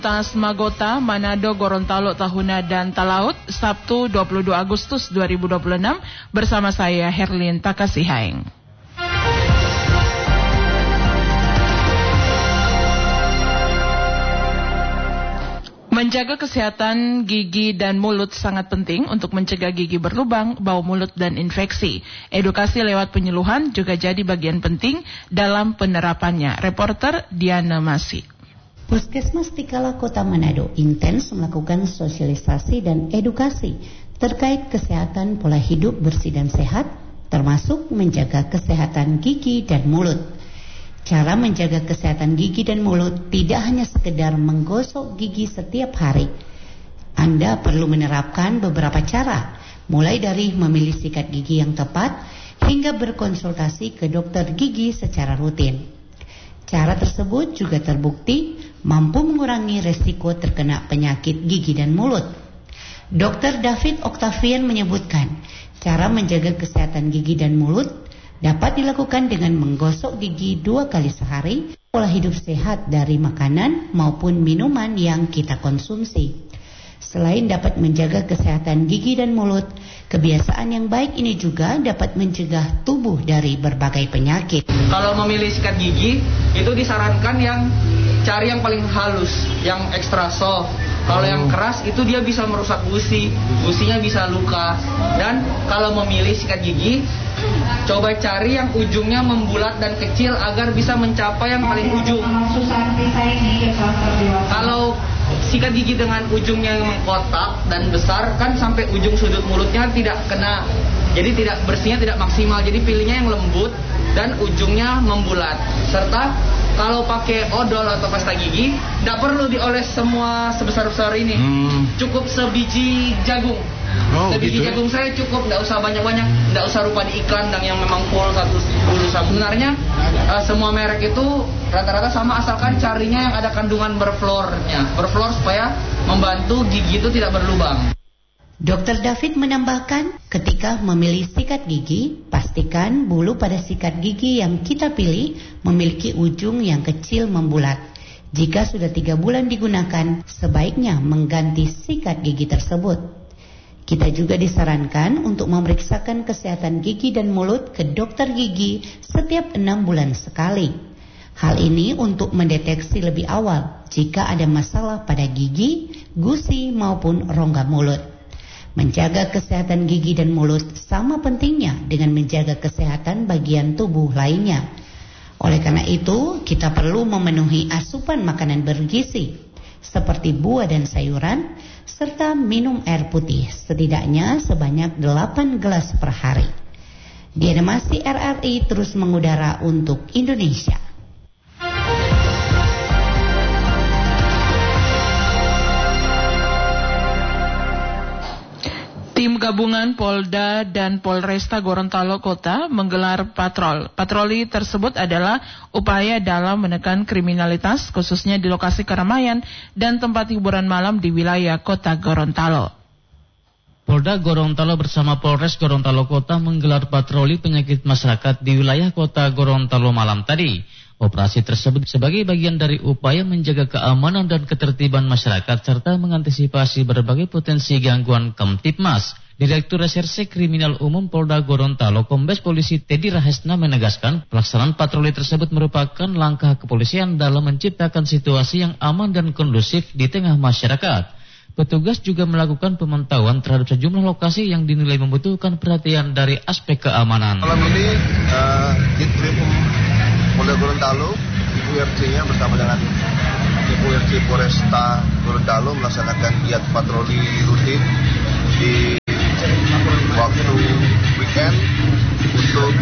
Tas Magota, Manado, Gorontalo, Tahuna, dan Talaut, Sabtu 22 Agustus 2026, bersama saya Herlin Takasihaing. Menjaga kesehatan gigi dan mulut sangat penting untuk mencegah gigi berlubang, bau mulut, dan infeksi. Edukasi lewat penyuluhan juga jadi bagian penting dalam penerapannya. Reporter Diana Masih. Puskesmas Tikala Kota Manado intens melakukan sosialisasi dan edukasi terkait kesehatan pola hidup bersih dan sehat, termasuk menjaga kesehatan gigi dan mulut. Cara menjaga kesehatan gigi dan mulut tidak hanya sekedar menggosok gigi setiap hari. Anda perlu menerapkan beberapa cara, mulai dari memilih sikat gigi yang tepat hingga berkonsultasi ke dokter gigi secara rutin. Cara tersebut juga terbukti mampu mengurangi resiko terkena penyakit gigi dan mulut. Dr. David Octavian menyebutkan, cara menjaga kesehatan gigi dan mulut dapat dilakukan dengan menggosok gigi 2 kali sehari, pola hidup sehat dari makanan maupun minuman yang kita konsumsi. Selain dapat menjaga kesehatan gigi dan mulut, kebiasaan yang baik ini juga dapat mencegah tubuh dari berbagai penyakit. Kalau memilih sikat gigi, itu disarankan cari yang paling halus, yang extra soft. Kalau yang keras itu dia bisa merusak gusinya bisa luka. Dan kalau memilih sikat gigi, coba cari yang ujungnya membulat dan kecil agar bisa mencapai yang paling ujung. Kalau sikat gigi dengan ujungnya yang kotak dan besar, kan sampai ujung sudut mulutnya tidak kena. Jadi bersihnya tidak maksimal. Jadi pilihnya yang lembut dan ujungnya membulat. Serta kalau pakai odol atau pasta gigi, tidak perlu dioles semua sebesar-besar ini. Cukup sebiji jagung. Sebiji jagung saya cukup, tidak usah banyak-banyak, tidak usah rupa di iklan yang memang full 1 bulu. Sebenarnya semua merek itu rata-rata sama, asalkan carinya yang ada kandungan berfluornya. Berfluor supaya membantu gigi itu tidak berlubang. Dr. David menambahkan, ketika memilih sikat gigi, pastikan bulu pada sikat gigi yang kita pilih memiliki ujung yang kecil membulat. Jika sudah 3 bulan digunakan, sebaiknya mengganti sikat gigi tersebut. Kita juga disarankan untuk memeriksakan kesehatan gigi dan mulut ke dokter gigi setiap 6 bulan sekali. Hal ini untuk mendeteksi lebih awal jika ada masalah pada gigi, gusi maupun rongga mulut. Menjaga kesehatan gigi dan mulut sama pentingnya dengan menjaga kesehatan bagian tubuh lainnya. Oleh karena itu, kita perlu memenuhi asupan makanan bergizi seperti buah dan sayuran, serta minum air putih setidaknya sebanyak 8 gelas per hari. Diana Masih, RRI terus mengudara untuk Indonesia. Tim gabungan Polda dan Polresta Gorontalo Kota menggelar patroli tersebut adalah upaya dalam menekan kriminalitas khususnya di lokasi keramaian dan tempat hiburan malam di wilayah Kota Gorontalo. Polda Gorontalo bersama Polres Gorontalo Kota menggelar patroli penyakit masyarakat di wilayah Kota Gorontalo malam tadi. Operasi tersebut sebagai bagian dari upaya menjaga keamanan dan ketertiban masyarakat serta mengantisipasi berbagai potensi gangguan Kamtibmas. Direktur Reserse Kriminal Umum Polda Gorontalo, Kombes Polisi Teddy Rahesna menegaskan, pelaksanaan patroli tersebut merupakan langkah kepolisian dalam menciptakan situasi yang aman dan kondusif di tengah masyarakat. Petugas juga melakukan pemantauan terhadap sejumlah lokasi yang dinilai membutuhkan perhatian dari aspek keamanan. Malam ini Ditkrim Polda Gorontalo, Ibu RC-nya bersama dengan Ibu RC Polresta Gorontalo melaksanakan giat patroli rutin di waktu weekend untuk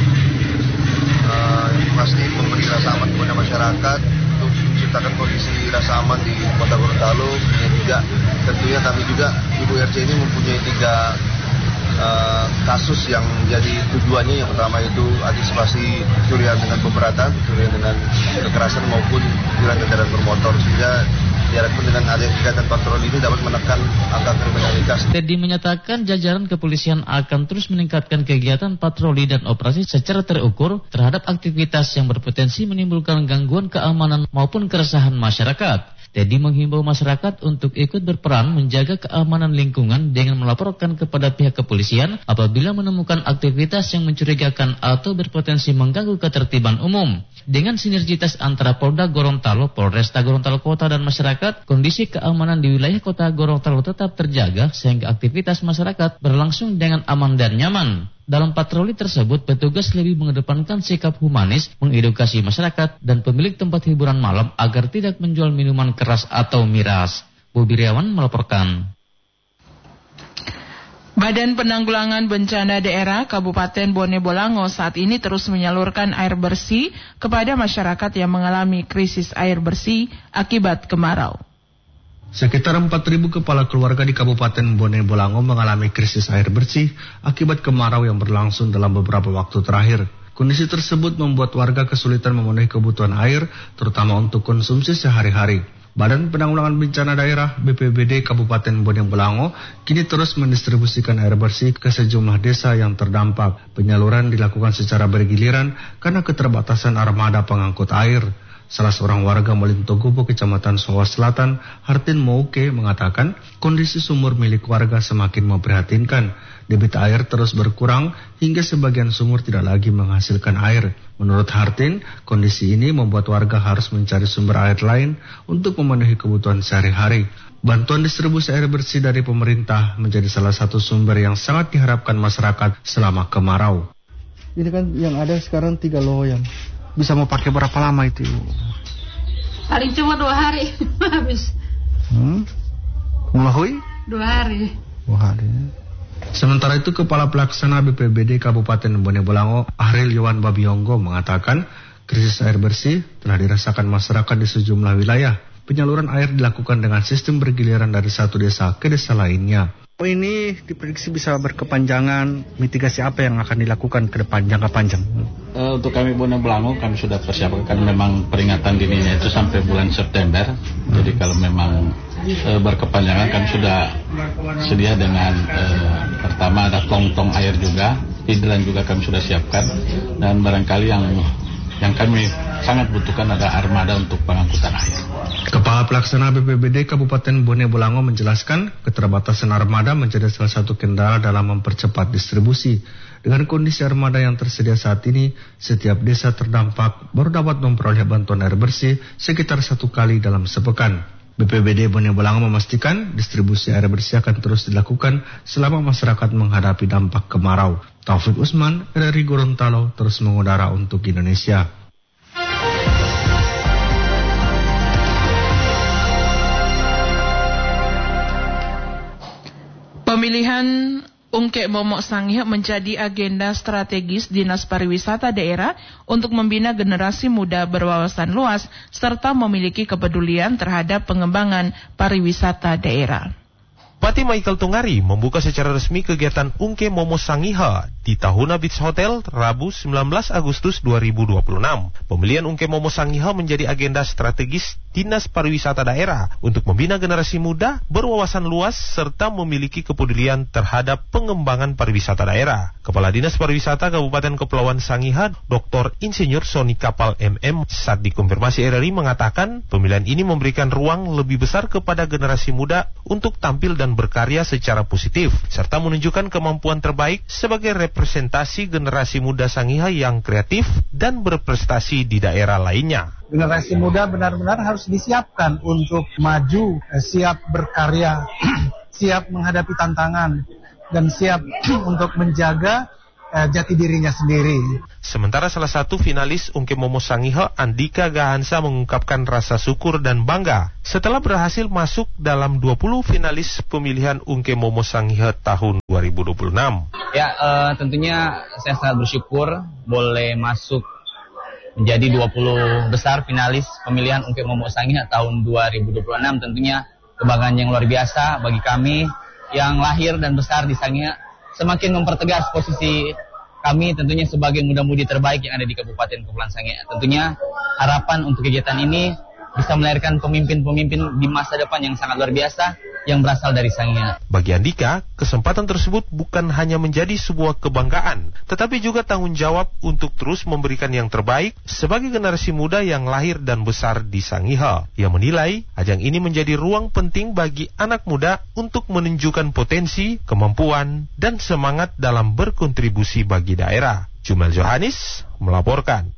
pasti memberi rasa aman kepada masyarakat, untuk menciptakan kondisi rasa aman di Kota Gorontalo. Tentunya kami juga Ibu RC ini mempunyai 3 kasus yang jadi tujuannya. Yang pertama itu antisipasi pencurian dengan pemberatan, pencurian dengan kekerasan maupun pencurian kendaraan bermotor, sehingga diharapkan dengan adanya kegiatan patroli ini dapat menekan angka kriminalitas. Teddy menyatakan jajaran kepolisian akan terus meningkatkan kegiatan patroli dan operasi secara terukur terhadap aktivitas yang berpotensi menimbulkan gangguan keamanan maupun keresahan masyarakat. Teddy menghimbau masyarakat untuk ikut berperan menjaga keamanan lingkungan dengan melaporkan kepada pihak kepolisian apabila menemukan aktivitas yang mencurigakan atau berpotensi mengganggu ketertiban umum. Dengan sinergitas antara Polda Gorontalo, Polresta Gorontalo Kota dan masyarakat, kondisi keamanan di wilayah Kota Gorontalo tetap terjaga sehingga aktivitas masyarakat berlangsung dengan aman dan nyaman. Dalam patroli tersebut, petugas lebih mengedepankan sikap humanis, mengedukasi masyarakat dan pemilik tempat hiburan malam agar tidak menjual minuman keras atau miras. Bobi Riawan melaporkan. Badan Penanggulangan Bencana Daerah Kabupaten Bone Bolango saat ini terus menyalurkan air bersih kepada masyarakat yang mengalami krisis air bersih akibat kemarau. Sekitar 4.000 kepala keluarga di Kabupaten Bone Bolango mengalami krisis air bersih akibat kemarau yang berlangsung dalam beberapa waktu terakhir. Kondisi tersebut membuat warga kesulitan memenuhi kebutuhan air, terutama untuk konsumsi sehari-hari. Badan Penanggulangan Bencana Daerah BPBD Kabupaten Bone Bolango kini terus mendistribusikan air bersih ke sejumlah desa yang terdampak. Penyaluran dilakukan secara bergiliran karena keterbatasan armada pengangkut air. Salah seorang warga Molintogobo, Kecamatan Sowa Selatan, Hartin Mouke, mengatakan kondisi sumur milik warga semakin memprihatinkan. Debit air terus berkurang hingga sebagian sumur tidak lagi menghasilkan air. Menurut Hartin, kondisi ini membuat warga harus mencari sumber air lain untuk memenuhi kebutuhan sehari-hari. Bantuan distribusi air bersih dari pemerintah menjadi salah satu sumber yang sangat diharapkan masyarakat selama kemarau. Ini kan yang ada sekarang 3 loyang. Bisa mau pakai berapa lama itu? Paling cuma 2 hari habis. Mulai 2 hari. 2 hari. Sementara itu, Kepala Pelaksana BPBD Kabupaten Bone Bolango, Ahril Yowan Babiyonggo, mengatakan krisis air bersih telah dirasakan masyarakat di sejumlah wilayah. Penyaluran air dilakukan dengan sistem bergiliran dari satu desa ke desa lainnya. Ini diprediksi bisa berkepanjangan. Mitigasi apa yang akan dilakukan ke depan jangka panjang? Untuk kami Bone Bolango, kami sudah persiapkan karena memang peringatan dininya itu sampai bulan September. Jadi kalau memang berkepanjangan, kami sudah sedia dengan pertama ada tong-tong air juga, hidran juga kami sudah siapkan, dan barangkali yang kami sangat butuhkan ada armada untuk pengangkutan air. Kepala Pelaksana BPBD Kabupaten Bone Bolango menjelaskan keterbatasan armada menjadi salah satu kendala dalam mempercepat distribusi. Dengan kondisi armada yang tersedia saat ini, setiap desa terdampak baru dapat memperoleh bantuan air bersih sekitar 1 kali dalam sepekan. BPBD Bone Bolango memastikan distribusi air bersih akan terus dilakukan selama masyarakat menghadapi dampak kemarau. Taufik Usman, RRI Gorontalo, terus mengudara untuk Indonesia. Pemilihan Ungke Momok Sangihe menjadi agenda strategis Dinas Pariwisata Daerah untuk membina generasi muda berwawasan luas serta memiliki kepedulian terhadap pengembangan pariwisata daerah. Bupati Michael Tungari membuka secara resmi kegiatan Ungke Momok Sangihe di Tahuna Beach Hotel Rabu 19 Agustus 2026. Pemilihan Ungke Momok Sangihe menjadi agenda strategis Dinas Pariwisata Daerah untuk membina generasi muda berwawasan luas serta memiliki kepedulian terhadap pengembangan pariwisata daerah. Kepala Dinas Pariwisata Kabupaten Kepulauan Sangihe, Dr. Insinyur Sony Kapal MM, saat dikonfirmasi RRI mengatakan pemilihan ini memberikan ruang lebih besar kepada generasi muda untuk tampil dan berkarya secara positif, serta menunjukkan kemampuan terbaik sebagai representasi generasi muda Sangihe yang kreatif dan berprestasi di daerah lainnya. Generasi muda benar-benar harus disiapkan untuk maju, siap berkarya, siap menghadapi tantangan, dan siap untuk menjaga jati dirinya sendiri. Sementara salah satu finalis Ungke Momok Sangihe, Andika Gahansa, mengungkapkan rasa syukur dan bangga setelah berhasil masuk dalam 20 finalis pemilihan Ungke Momok Sangihe tahun 2026. Ya, tentunya saya sangat bersyukur boleh masuk menjadi 20 besar finalis pemilihan Ungke Momok Sangihe tahun 2026. Tentunya kebanggaan yang luar biasa bagi kami yang lahir dan besar di Sangihe, semakin mempertegas posisi kami tentunya sebagai muda-mudi terbaik yang ada di Kabupaten Kepulauan Sangihe. Tentunya harapan untuk kegiatan ini bisa melahirkan pemimpin-pemimpin di masa depan yang sangat luar biasa, yang berasal dari Sangiha. Bagi Andika, kesempatan tersebut bukan hanya menjadi sebuah kebanggaan, tetapi juga tanggung jawab untuk terus memberikan yang terbaik sebagai generasi muda yang lahir dan besar di Sangiha. Ia menilai ajang ini menjadi ruang penting bagi anak muda untuk menunjukkan potensi, kemampuan, dan semangat dalam berkontribusi bagi daerah. Jumel Johannes melaporkan.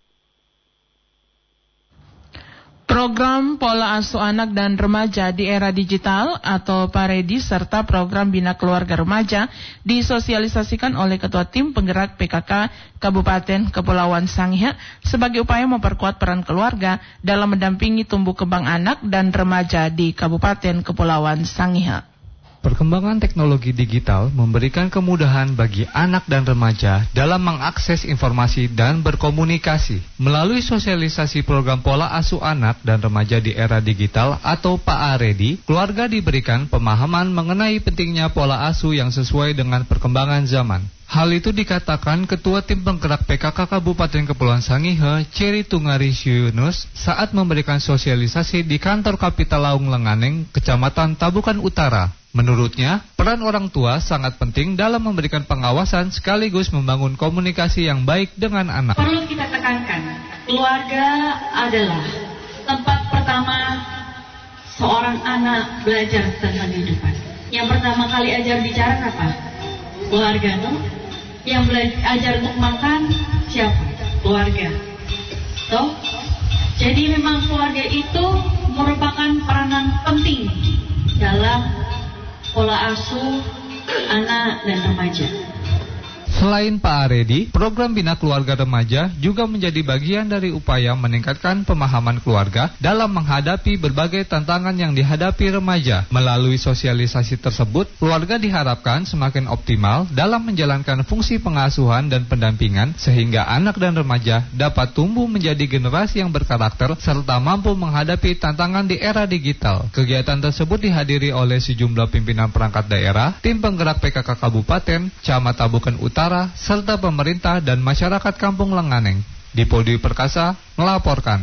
Program Pola Asuh Anak dan Remaja di Era Digital atau PAREDI serta program Bina Keluarga Remaja disosialisasikan oleh Ketua Tim Penggerak PKK Kabupaten Kepulauan Sangiha sebagai upaya memperkuat peran keluarga dalam mendampingi tumbuh kembang anak dan remaja di Kabupaten Kepulauan Sangiha. Perkembangan teknologi digital memberikan kemudahan bagi anak dan remaja dalam mengakses informasi dan berkomunikasi. Melalui sosialisasi program Pola Asuh Anak dan Remaja di Era Digital atau PAREDI, keluarga diberikan pemahaman mengenai pentingnya pola asuh yang sesuai dengan perkembangan zaman. Hal itu dikatakan Ketua Tim Penggerak PKK Kabupaten Kepulauan Sangiha, Ceri Tungari Yunus, saat memberikan sosialisasi di kantor Kapital Laung Lenganeng, Kecamatan Tabukan Utara. Menurutnya, peran orang tua sangat penting dalam memberikan pengawasan sekaligus membangun komunikasi yang baik dengan anak. Perlu kita tekankan, keluarga adalah tempat pertama seorang anak belajar tentang kehidupan. Yang pertama kali ajar bicara apa? Keluarga, no? Yang belajar untuk makan siapa? Keluarga. So, jadi memang keluarga itu merupakan peranan penting dalam pola asuh anak dan remaja. Selain PAREDI, program Bina Keluarga Remaja juga menjadi bagian dari upaya meningkatkan pemahaman keluarga dalam menghadapi berbagai tantangan yang dihadapi remaja. Melalui sosialisasi tersebut, keluarga diharapkan semakin optimal dalam menjalankan fungsi pengasuhan dan pendampingan sehingga anak dan remaja dapat tumbuh menjadi generasi yang berkarakter serta mampu menghadapi tantangan di era digital. Kegiatan tersebut dihadiri oleh sejumlah pimpinan perangkat daerah, tim penggerak PKK Kabupaten, Camat Tabukan Utara, serta pemerintah dan masyarakat Kampung Lenganeng. Dipo Dwi Perkasa melaporkan.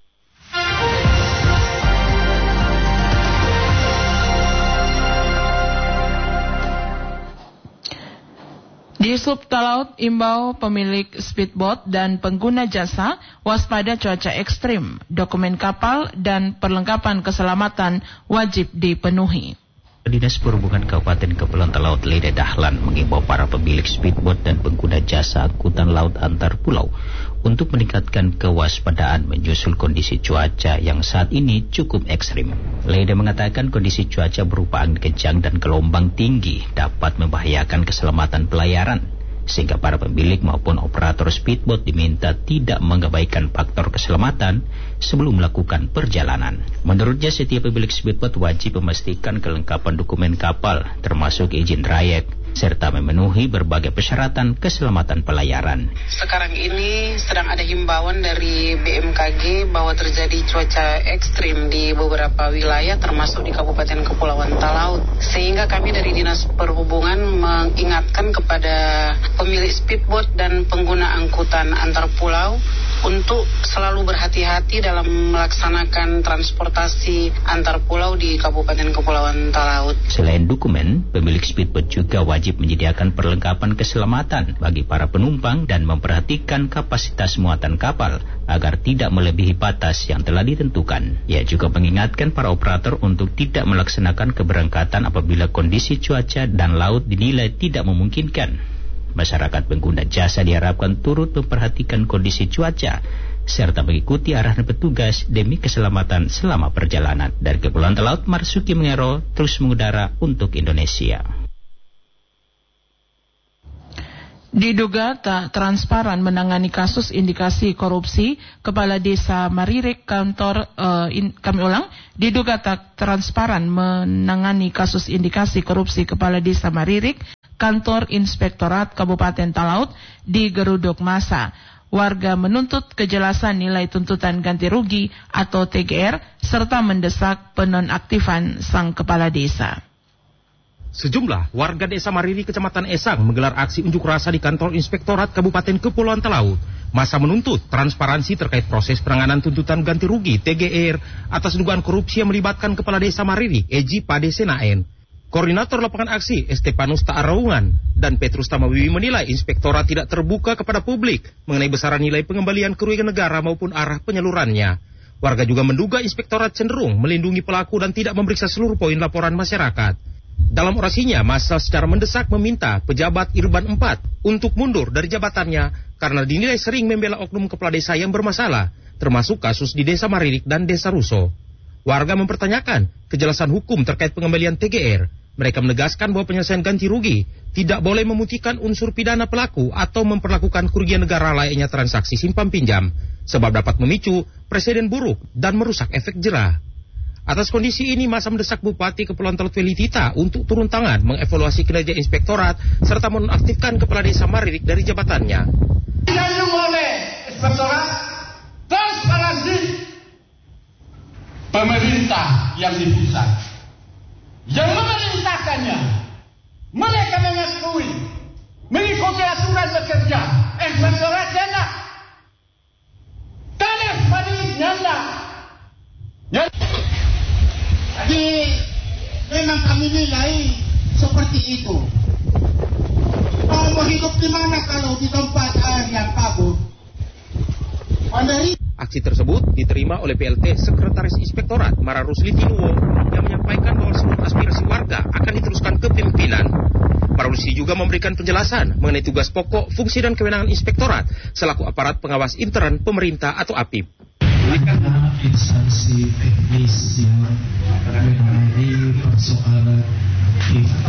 Di Subtalaut imbau pemilik speedboat dan pengguna jasa waspada cuaca ekstrim, dokumen kapal dan perlengkapan keselamatan wajib dipenuhi. Dinas Perhubungan Kabupaten Kepulauan Talaut Leda Dahlan mengimbau para pemilik speedboat dan pengguna jasa angkutan laut antar pulau untuk meningkatkan kewaspadaan menyusul kondisi cuaca yang saat ini cukup ekstrim. Leda mengatakan kondisi cuaca berupa angin kencang dan gelombang tinggi dapat membahayakan keselamatan pelayaran, sehingga para pemilik maupun operator speedboat diminta tidak mengabaikan faktor keselamatan sebelum melakukan perjalanan. Menurutnya, setiap pemilik speedboat wajib memastikan kelengkapan dokumen kapal, termasuk izin trayek, serta memenuhi berbagai persyaratan keselamatan pelayaran. Sekarang ini sedang ada himbauan dari BMKG bahwa terjadi cuaca ekstrim di beberapa wilayah termasuk di Kabupaten Kepulauan Talaut. Sehingga kami dari Dinas Perhubungan mengingatkan kepada pemilik speedboat dan pengguna angkutan antar pulau untuk selalu berhati-hati dalam melaksanakan transportasi antar pulau di Kabupaten Kepulauan Talaut. Selain dokumen, pemilik speedboat juga wajib menyediakan perlengkapan keselamatan bagi para penumpang dan memperhatikan kapasitas muatan kapal agar tidak melebihi batas yang telah ditentukan. Ia juga mengingatkan para operator untuk tidak melaksanakan keberangkatan apabila kondisi cuaca dan laut dinilai tidak memungkinkan. Masyarakat pengguna jasa diharapkan turut memperhatikan kondisi cuaca serta mengikuti arahan petugas demi keselamatan selama perjalanan. Dari Kepulauan Talaut, Marsuki Mengero terus mengudara untuk Indonesia. Diduga tak transparan menangani kasus indikasi korupsi Kepala Desa Maririk diduga tak transparan menangani kasus indikasi korupsi Kepala Desa Maririk Kantor Inspektorat Kabupaten Talaut di geruduk massa. Warga menuntut kejelasan nilai tuntutan ganti rugi atau TGR serta mendesak penonaktifan sang kepala desa. Sejumlah warga Desa Mariri, Kecamatan Esang menggelar aksi unjuk rasa di Kantor Inspektorat Kabupaten Kepulauan Talaut. Massa menuntut transparansi terkait proses penanganan tuntutan ganti rugi TGR atas dugaan korupsi yang melibatkan Kepala Desa Maririk, Eji Pade Senaen. Koordinator lapangan aksi Estepanus Taaraungan dan Petrus Tamawiwi menilai inspektorat tidak terbuka kepada publik mengenai besaran nilai pengembalian kerugian negara maupun arah penyalurannya. Warga juga menduga inspektorat cenderung melindungi pelaku dan tidak memeriksa seluruh poin laporan masyarakat. Dalam orasinya, massa secara mendesak meminta pejabat Irban 4 untuk mundur dari jabatannya karena dinilai sering membela oknum kepala desa yang bermasalah, termasuk kasus di Desa Maririk dan Desa Ruso. Warga mempertanyakan kejelasan hukum terkait pengembalian TGR. Mereka menegaskan bahwa penyelesaian ganti rugi tidak boleh memutihkan unsur pidana pelaku atau memperlakukan kerugian negara layaknya transaksi simpan pinjam, sebab dapat memicu presiden buruk dan merusak efek jerah. Atas kondisi ini, massa mendesak Bupati Kepulauan Talaut Felitita untuk turun tangan mengevaluasi kinerja inspektorat serta menonaktifkan Kepala Desa Maririk dari jabatannya. Yang oleh inspektorat transparansi pemerintah yang di pusat yang memerintahkannya, mereka mengakui mengikuti aturan bekerja inspektorat nyanda transparansi nyanda. Jadi memang kami nilai seperti itu. Mau hidup di mana kalau di tempat air yang kabur? Aksi tersebut diterima oleh PLT Sekretaris Inspektorat Mara Rusli Tinuwo yang menyampaikan bahwa seluruh aspirasi warga akan diteruskan ke pimpinan. Mara Rusli juga memberikan penjelasan mengenai tugas pokok, fungsi dan kewenangan inspektorat selaku aparat pengawas intern pemerintah atau APIP. Karena instansi teknis yang mengenai persoalan